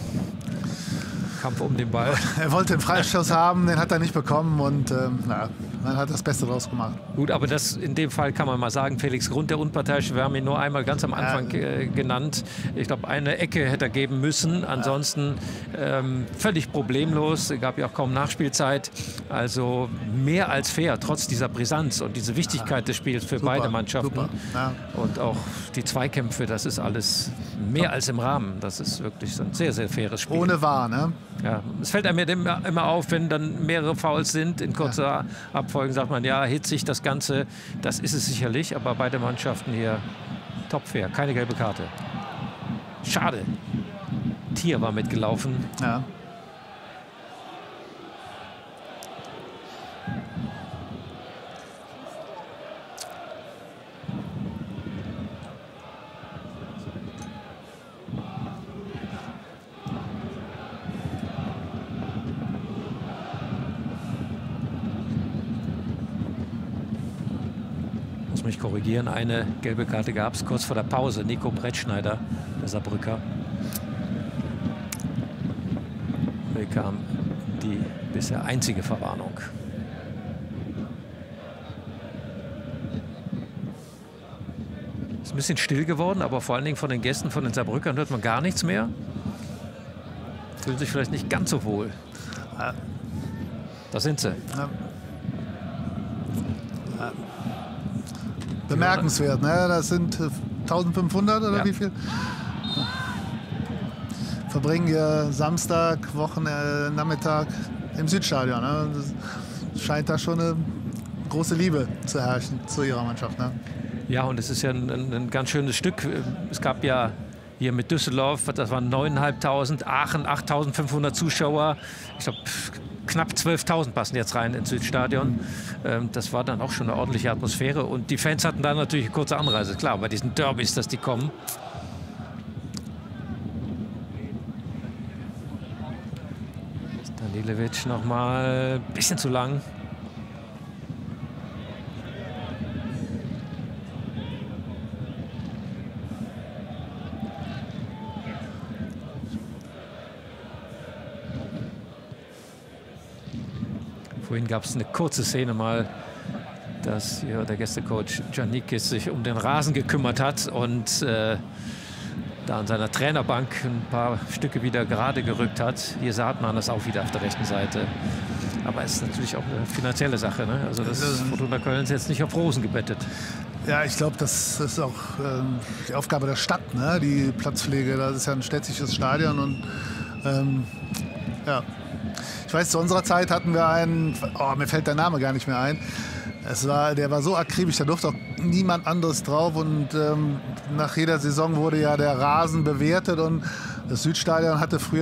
Kampf um den Ball. Er wollte den Freistoß haben, den hat er nicht bekommen und man hat das Beste draus gemacht. Gut, aber das in dem Fall kann man mal sagen, Felix Grund, der Unparteiische, wir haben ihn nur einmal ganz am Anfang genannt. Ich glaube, eine Ecke hätte er geben müssen. Ansonsten völlig problemlos. Es gab ja auch kaum Nachspielzeit. Also mehr als fair, trotz dieser Brisanz und diese Wichtigkeit des Spiels für beide Mannschaften. Ja. Und auch die Zweikämpfe, das ist alles mehr als im Rahmen. Das ist wirklich so ein sehr, sehr faires Spiel. Ohne Wahr, ne? Ja, es fällt einem immer auf, wenn dann mehrere Fouls sind in kurzer Abfolge, sagt man, ja, hitzig das Ganze, das ist es sicherlich, aber beide Mannschaften hier top fair, keine gelbe Karte. Schade. Tier war mitgelaufen. Ja. Mich korrigieren, eine gelbe Karte gab es kurz vor der Pause. Nico Brettschneider, der Saarbrücker, bekam die bisher einzige Verwarnung. Ist ein bisschen still geworden, aber vor allen Dingen von den Gästen, von den Saarbrückern hört man gar nichts mehr. Fühlen sich vielleicht nicht ganz so wohl. Da sind sie. Ja. Bemerkenswert, ne? Das sind 1500 oder wie viel? Verbringen ihr Samstag, Nachmittag im Südstadion. Ne? Das scheint da schon eine große Liebe zu herrschen zu ihrer Mannschaft. Ne? Ja, und es ist ja ein ganz schönes Stück. Es gab ja hier mit Düsseldorf, das waren 9.500, Aachen 8.500 Zuschauer. Ich glaube, knapp 12.000 passen jetzt rein ins Südstadion. Das war dann auch schon eine ordentliche Atmosphäre. Und die Fans hatten dann natürlich eine kurze Anreise. Klar, bei diesen Derbys, dass die kommen. Stanilevic noch mal ein bisschen zu lang. Vorhin gab es eine kurze Szene mal, dass hier der Gästecoach Giannikis sich um den Rasen gekümmert hat und da an seiner Trainerbank ein paar Stücke wieder gerade gerückt hat. Hier sah man das auch wieder auf der rechten Seite. Aber es ist natürlich auch eine finanzielle Sache. Ne? Also das Fortuna Köln ist jetzt nicht auf Rosen gebettet. Ja, ich glaube, das ist auch die Aufgabe der Stadt, ne? Die Platzpflege. Das ist ja ein städtisches Stadion und ja. Ich weiß, zu unserer Zeit hatten wir einen, mir fällt der Name gar nicht mehr ein. Der war so akribisch, da durfte auch niemand anderes drauf. Und nach jeder Saison wurde ja der Rasen bewertet. Und das Südstadion hatte früher